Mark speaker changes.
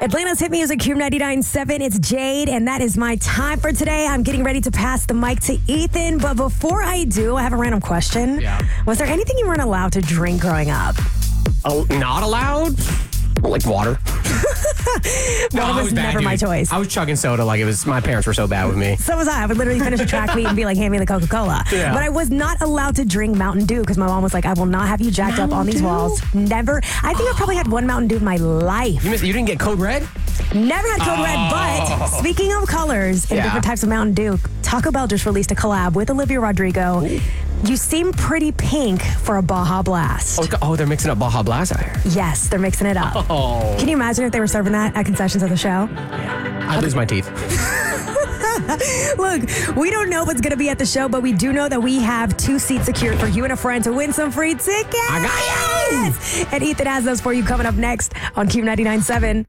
Speaker 1: Atlanta's hit music, Cube 99.7. It's Jade, and that is my time for today. I'm getting ready to pass the mic to Ethan, but before I do, I have a random question.
Speaker 2: Yeah.
Speaker 1: Was there anything you weren't allowed to drink growing up?
Speaker 2: Oh, not allowed? Like water.
Speaker 1: Water was never my choice.
Speaker 2: I was chugging soda like it was, my parents were so bad with me.
Speaker 1: So was I. I would literally finish a track meet and be like, hand me the Coca-Cola.
Speaker 2: Yeah.
Speaker 1: But I was not allowed to drink Mountain Dew because my mom was like, I will not have you jacked up on these walls. Never. I think I probably had one Mountain Dew in my life.
Speaker 2: You didn't get Code Red?
Speaker 1: Never had Code Red, but speaking of colors and different types of Mountain Dew, Taco Bell just released a collab with Olivia Rodrigo. Ooh. You seem pretty pink for a Baja Blast.
Speaker 2: Oh, they're mixing up Baja Blast out here.
Speaker 1: Yes, they're mixing it up.
Speaker 2: Oh.
Speaker 1: Can you imagine if they were serving that at concessions at the show?
Speaker 2: I'd lose my teeth.
Speaker 1: Look, we don't know what's going to be at the show, but we do know that we have 2 seats secured for you and a friend to win some free tickets.
Speaker 2: I got you!
Speaker 1: And Ethan has those for you coming up next on Cube 99.7.